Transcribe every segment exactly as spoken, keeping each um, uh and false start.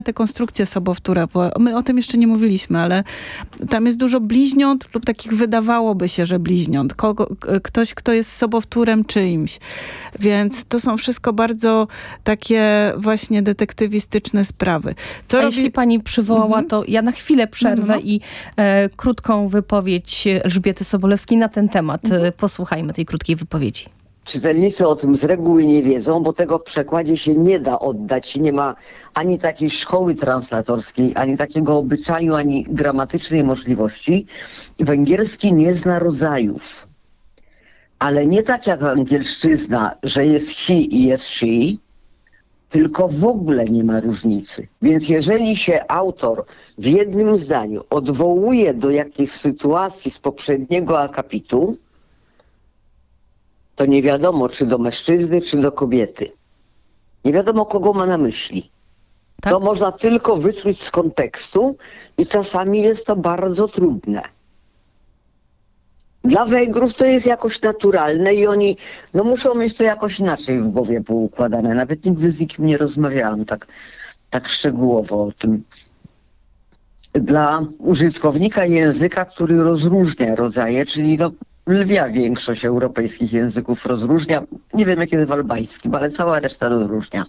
te konstrukcje sobowtóre, bo my o tym jeszcze nie mówiliśmy, ale tam jest dużo bliźniąt lub takich wydawałoby się, że bliźniąt. Kogo, ktoś, kto jest sobowtórem czyimś. Więc to są wszystko bardzo takie właśnie detektywistyczne sprawy. Co A robi... jeśli pani przywołała, Mhm. to ja na chwilę przerwę No, no. i e, krótką wypowiedź Elżbiety Sobolewskiej na ten temat. Mhm. E, Posłuchajmy tej krótkiej wypowiedzi. Czytelnicy o tym z reguły nie wiedzą, bo tego w przekładzie się nie da oddać. Nie ma ani takiej szkoły translatorskiej, ani takiego obyczaju, ani gramatycznej możliwości. Węgierski nie zna rodzajów. Ale nie tak jak angielszczyzna, że jest he i jest she, tylko w ogóle nie ma różnicy. Więc jeżeli się autor w jednym zdaniu odwołuje do jakiejś sytuacji z poprzedniego akapitu, to nie wiadomo, czy do mężczyzny, czy do kobiety. Nie wiadomo, kogo ma na myśli. Tak? To można tylko wyczuć z kontekstu i czasami jest to bardzo trudne. Dla Węgrów to jest jakoś naturalne i oni no, muszą mieć to jakoś inaczej w głowie poukładane. Nawet nigdy z nikim nie rozmawiałam tak, tak szczegółowo o tym. Dla użytkownika języka, który rozróżnia rodzaje, czyli no, lwia większość europejskich języków rozróżnia, nie wiem jak jest w albańskim, ale cała reszta rozróżnia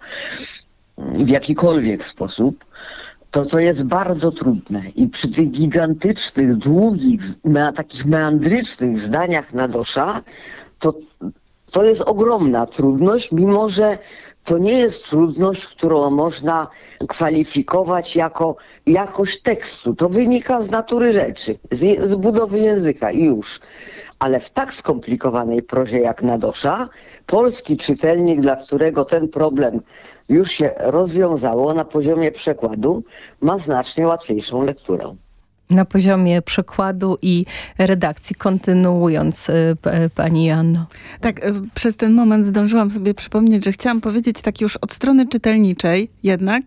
w jakikolwiek sposób, to to jest bardzo trudne. I przy tych gigantycznych, długich, mea, takich meandrycznych zdaniach Nadosza, to, to jest ogromna trudność, mimo że to nie jest trudność, którą można kwalifikować jako jakość tekstu. To wynika z natury rzeczy, z, z budowy języka i już. Ale w tak skomplikowanej prozie jak Nadosza, polski czytelnik, dla którego ten problem już się rozwiązało na poziomie przekładu, ma znacznie łatwiejszą lekturę. Na poziomie przekładu i redakcji. Kontynuując, y, p- pani Joanno. Tak, y, przez ten moment zdążyłam sobie przypomnieć, że chciałam powiedzieć tak już od strony czytelniczej jednak,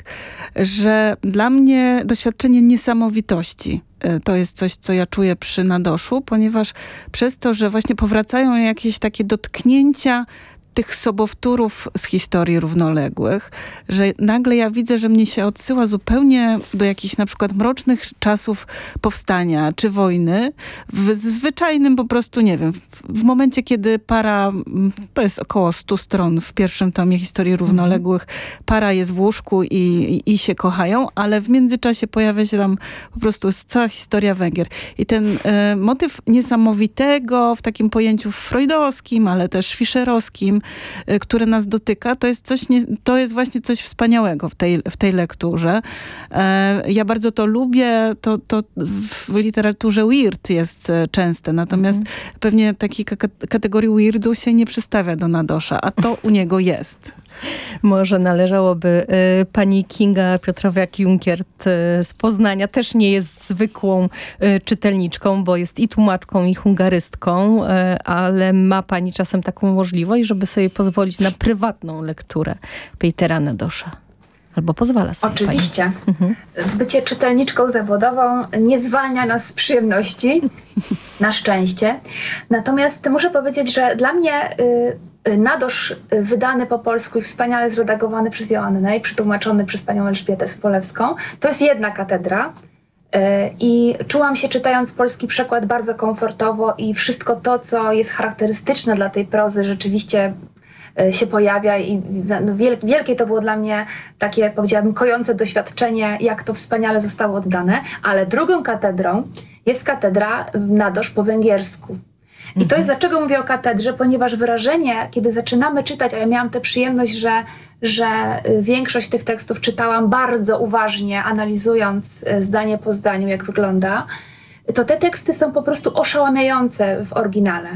że dla mnie doświadczenie niesamowitości y, to jest coś, co ja czuję przy Nadoszu, ponieważ przez to, że właśnie powracają jakieś takie dotknięcia tych sobowtórów z historii równoległych, że nagle ja widzę, że mnie się odsyła zupełnie do jakichś na przykład mrocznych czasów powstania czy wojny, w zwyczajnym po prostu, nie wiem, w, w momencie, kiedy para, to jest około stu stron w pierwszym tomie historii równoległych, para jest w łóżku i, i, i się kochają, ale w międzyczasie pojawia się tam po prostu cała historia Węgier. I ten e, motyw niesamowitego w takim pojęciu freudowskim, ale też fischerowskim, które nas dotyka, to jest coś, nie, to jest właśnie coś wspaniałego w tej, w tej lekturze. E, ja bardzo to lubię, to, to w literaturze weird jest częste, natomiast mm. pewnie takiej k- kategorii weirdu się nie przystawia do Nadosza, a to u niego jest. Może należałoby y, pani Kinga Piotrowiak-Junkert y, z Poznania też nie jest zwykłą y, czytelniczką, bo jest i tłumaczką, i hungarystką, y, ale ma pani czasem taką możliwość, żeby sobie pozwolić na prywatną lekturę Petera Nadosza. Albo pozwala sobie Oczywiście. Mhm. Bycie czytelniczką zawodową nie zwalnia nas z przyjemności, na szczęście. Natomiast muszę powiedzieć, że dla mnie y, Nadosz y, wydany po polsku i wspaniale zredagowany przez Joannę i przetłumaczony przez panią Elżbietę Sobolewską, to jest jedna katedra. Y, I czułam się, czytając polski przekład, bardzo komfortowo i wszystko to, co jest charakterystyczne dla tej prozy, rzeczywiście się pojawia i no, wielkie to było dla mnie takie, powiedziałabym, kojące doświadczenie, jak to wspaniale zostało oddane, ale drugą katedrą jest katedra Nadosz po węgiersku. I mhm. to jest, dlaczego mówię o katedrze, ponieważ wyrażenie, kiedy zaczynamy czytać, a ja miałam tę przyjemność, że, że większość tych tekstów czytałam bardzo uważnie, analizując zdanie po zdaniu, jak wygląda, to te teksty są po prostu oszałamiające w oryginale.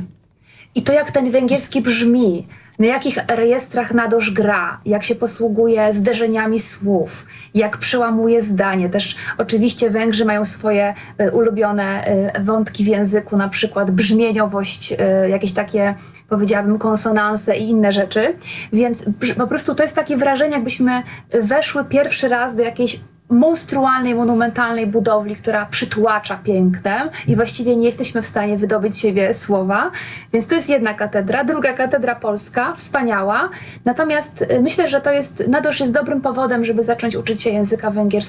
I to, jak ten węgierski brzmi, na jakich rejestrach Nadosz gra, jak się posługuje zderzeniami słów, jak przełamuje zdanie. Też oczywiście Węgrzy mają swoje y, ulubione y, wątki w języku, na przykład brzmieniowość, y, jakieś takie, powiedziałabym, konsonanse i inne rzeczy. Więc po prostu to jest takie wrażenie, jakbyśmy weszły pierwszy raz do jakiejś monstrualnej, monumentalnej budowli, która przytłacza pięknem i właściwie nie jesteśmy w stanie wydobyć z siebie słowa. Więc to jest jedna katedra. Druga katedra polska, wspaniała. Natomiast myślę, że to jest, Nadosz jest dobrym powodem, żeby zacząć uczyć się języka węgierskiego.